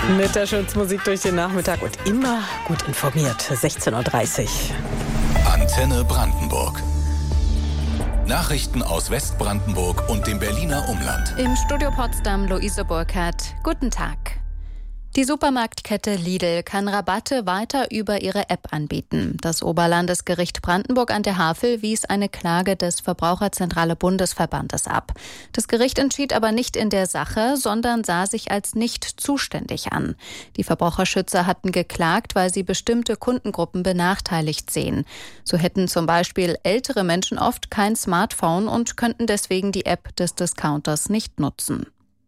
Mit der Schutzmusik durch den Nachmittag und immer gut informiert. 16:30 Uhr. Antenne Brandenburg. Nachrichten aus Westbrandenburg und dem Berliner Umland. Im Studio Potsdam Luise Burkhardt. Guten Tag. Die Supermarktkette Lidl kann Rabatte weiter über ihre App anbieten. Das Oberlandesgericht Brandenburg an der Havel wies eine Klage des Verbraucherzentrale Bundesverbandes ab. Das Gericht entschied aber nicht in der Sache, sondern sah sich als nicht zuständig an. Die Verbraucherschützer hatten geklagt, weil sie bestimmte Kundengruppen benachteiligt sehen. So hätten zum Beispiel ältere Menschen oft kein Smartphone und könnten deswegen die App des Discounters nicht nutzen.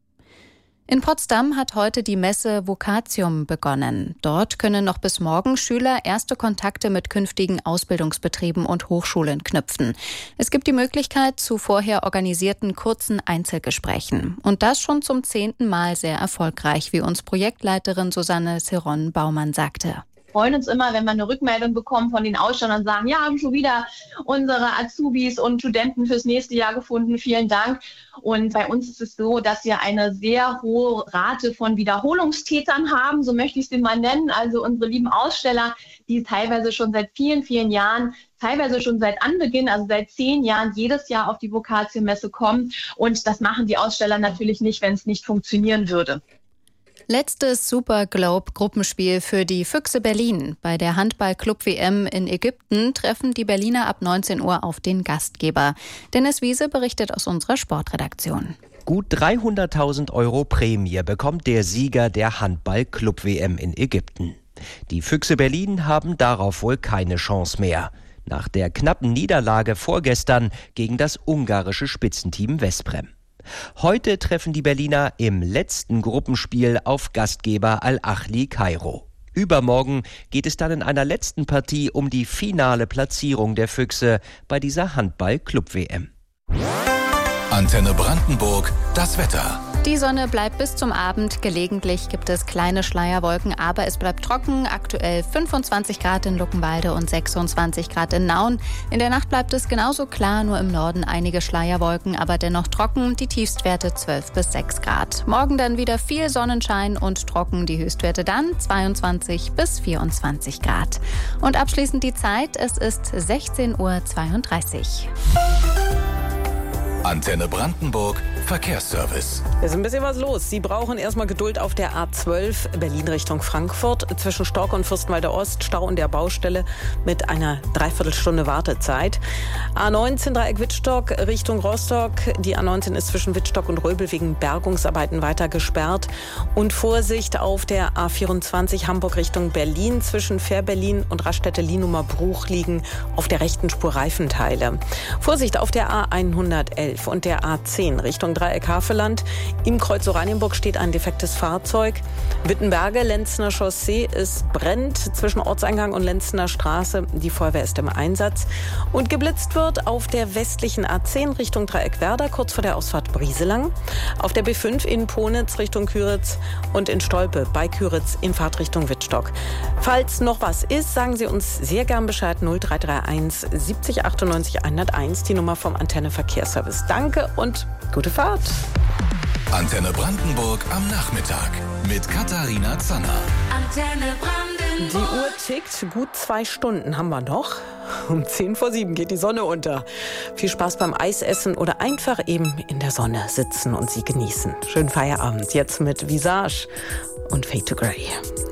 In Potsdam hat heute die Messe Vocatium begonnen. Dort können noch bis morgen Schüler erste Kontakte mit künftigen Ausbildungsbetrieben und Hochschulen knüpfen. Es gibt die Möglichkeit zu vorher organisierten kurzen Einzelgesprächen. Und das schon zum 10. Mal sehr erfolgreich, wie uns Projektleiterin Susanne Seron-Baumann sagte. Wir freuen uns immer, wenn wir eine Rückmeldung bekommen von den Ausstellern und sagen, ja, haben schon wieder unsere Azubis und Studenten fürs nächste Jahr gefunden. Vielen Dank. Und bei uns ist es so, dass wir eine sehr hohe Rate von Wiederholungstätern haben, so möchte ich sie mal nennen. Also unsere lieben Aussteller, die teilweise schon seit vielen, vielen Jahren, teilweise schon seit Anbeginn, also seit 10 Jahren, jedes Jahr auf die Vocatium-Messe kommen. Und das machen die Aussteller natürlich nicht, wenn es nicht funktionieren würde. Letztes Super Globe Gruppenspiel für die Füchse Berlin. Bei der Handball-Club-WM in Ägypten treffen die Berliner ab 19 Uhr auf den Gastgeber. Dennis Wiese berichtet aus unserer Sportredaktion. Gut 300.000 € Prämie bekommt der Sieger der Handball-Club-WM in Ägypten. Die Füchse Berlin haben darauf wohl keine Chance mehr. Nach der knappen Niederlage vorgestern gegen das ungarische Spitzenteam Veszprém. Heute treffen die Berliner im letzten Gruppenspiel auf Gastgeber Al-Ahly Kairo. Übermorgen geht es dann in einer letzten Partie um die finale Platzierung der Füchse bei dieser Handball-Club-WM. Antenne Brandenburg, das Wetter. Die Sonne bleibt bis zum Abend. Gelegentlich gibt es kleine Schleierwolken, aber es bleibt trocken. Aktuell 25 Grad in Luckenwalde und 26 Grad in Nauen. In der Nacht bleibt es genauso klar, nur im Norden einige Schleierwolken, aber dennoch trocken. Die Tiefstwerte 12 bis 6 Grad. Morgen dann wieder viel Sonnenschein und trocken. Die Höchstwerte dann 22 bis 24 Grad. Und abschließend die Zeit. Es ist 16:32 Uhr. Antenne Brandenburg, Verkehrsservice. Es ist ein bisschen was los. Sie brauchen erstmal Geduld auf der A12 Berlin Richtung Frankfurt. Zwischen Stork und Fürstenwalder Ost Stau in der Baustelle mit einer Dreiviertelstunde Wartezeit. A19 Dreieck Wittstock Richtung Rostock. Die A19 ist zwischen Wittstock und Röbel wegen Bergungsarbeiten weiter gesperrt. Und Vorsicht auf der A24 Hamburg Richtung Berlin. Zwischen Fähr-Berlin und Raststätte-Lienumer Bruch liegen auf der rechten Spur Reifenteile. Vorsicht auf der A111 und der A10 Richtung Dreieck Havelland. Im Kreuz Oranienburg steht ein defektes Fahrzeug. Wittenberge, Lenzner Chaussee, es brennt zwischen Ortseingang und Lenzner Straße. Die Feuerwehr ist im Einsatz. Und geblitzt wird auf der westlichen A10 Richtung Dreieck Werder, kurz vor der Ausfahrt Brieselang. Auf der B5 in Ponitz Richtung Küritz und in Stolpe bei Küritz in Fahrtrichtung Wittstock. Falls noch was ist, sagen Sie uns sehr gern Bescheid. 0331 70 98 101, die Nummer vom Antenne Verkehrsservice. Danke und gute Fahrt. Antenne Brandenburg am Nachmittag mit Katharina Zanner. Antenne Brandenburg. Die Uhr tickt. Gut 2 Stunden haben wir noch. Um 6:50 geht die Sonne unter. Viel Spaß beim Eisessen oder einfach eben in der Sonne sitzen und sie genießen. Schönen Feierabend. Jetzt mit Visage und Fade to Grey.